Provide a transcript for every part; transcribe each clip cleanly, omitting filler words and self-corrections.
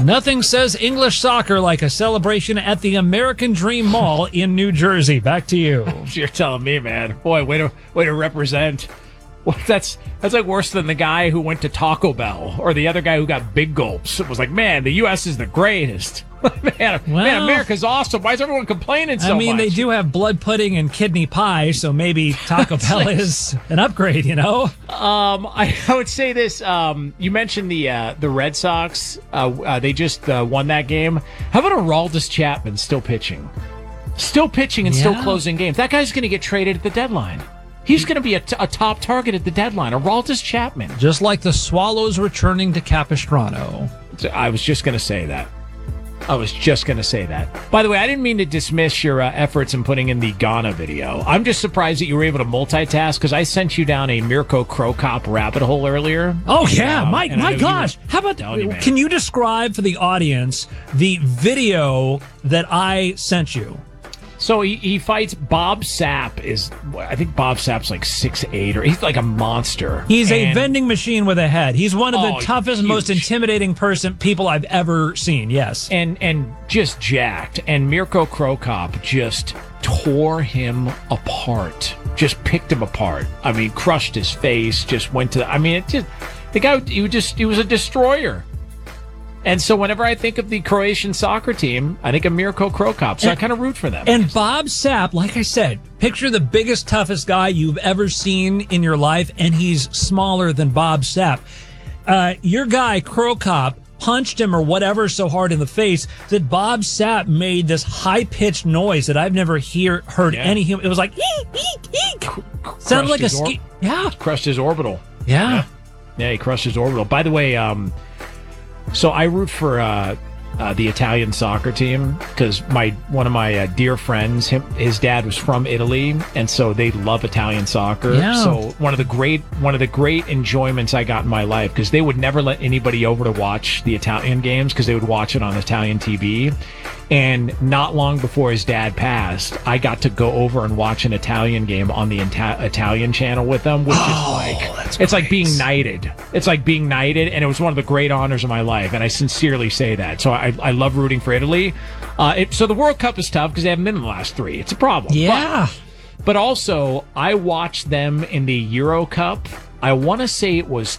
Nothing says English soccer like a celebration at the American Dream Mall in New Jersey. Back to you. You're telling me, man. Boy, way to represent. Well, that's like worse than the guy who went to Taco Bell or the other guy who got big gulps. It was like, man, the U.S. is the greatest. man, America's awesome. Why is everyone complaining so much? I mean, they do have blood pudding and kidney pie, so maybe Taco Bell is an upgrade, you know? I would say this. You mentioned the Red Sox. They just won that game. How about Aroldis Chapman still pitching? Still pitching and still closing games. That guy's going to get traded at the deadline. He's going to be a top target at the deadline. Aroldis Chapman. Just like the Swallows returning to Capistrano. I was just going to say that. By the way, I didn't mean to dismiss your efforts in putting in the Ghana video. I'm just surprised that you were able to multitask because I sent you down a Mirko Krokop rabbit hole earlier. Oh, yeah. My gosh. How about, can you describe for the audience the video that I sent you? So he fights Bob Sapp. I think Bob Sapp's like 6'8", or he's like a monster. He's a vending machine with a head. He's one of the toughest, huge, most intimidating people I've ever seen. Yes, and just jacked. And Mirko Krokop just tore him apart. Just picked him apart. I mean, crushed his face. Just went to. The guy. He was a destroyer. And so whenever I think of the Croatian soccer team, I think of Mirko Krokop. So I kind of root for them. And Bob Sapp, like I said, picture the biggest, toughest guy you've ever seen in your life, and he's smaller than Bob Sapp. Your guy, Krokop, punched him or whatever so hard in the face that Bob Sapp made this high-pitched noise that I've never heard any human. It was like, eek, eek, eek. Sounded like a crushed his orbital. Yeah, he crushed his orbital. By the way, so I root for the Italian soccer team because one of my dear friends, his dad was from Italy, and so they love Italian soccer. Yeah. So one of the great enjoyments I got in my life, because they would never let anybody over to watch the Italian games because they would watch it on Italian TV. And not long before his dad passed, I got to go over and watch an Italian game on the Italian channel with them, which it's like being knighted. It's like being knighted, and it was one of the great honors of my life, and I sincerely say that. So I love rooting for Italy. So the World Cup is tough because they haven't been in the last three. It's a problem. Yeah. But also, I watched them in the Euro Cup. I want to say it was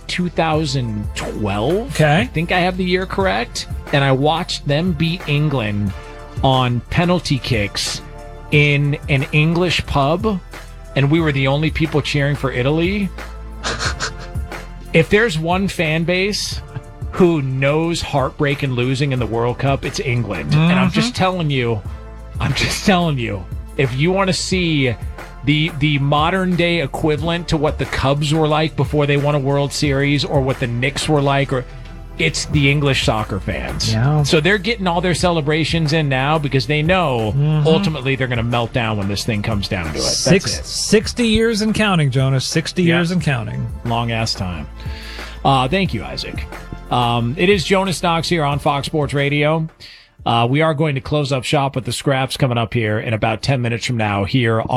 2012. Okay. I think I have the year correct. And I watched them beat England on penalty kicks in an English pub, and we were the only people cheering for Italy. If there's one fan base who knows heartbreak and losing in the World Cup, it's England. Mm-hmm. And I'm just telling you, if you want to see the modern day equivalent to what the Cubs were like before they won a World Series, or what the Knicks were like, it's the English soccer fans. Yeah. So they're getting all their celebrations in now because they know ultimately they're going to melt down when this thing comes down to it. That's it. 60 years and counting, Jonas. 60 years and counting. Long ass time. Thank you, Isaac. It is Jonas Knox here on Fox Sports Radio. We are going to close up shop with the Scraps coming up here in about 10 minutes from now here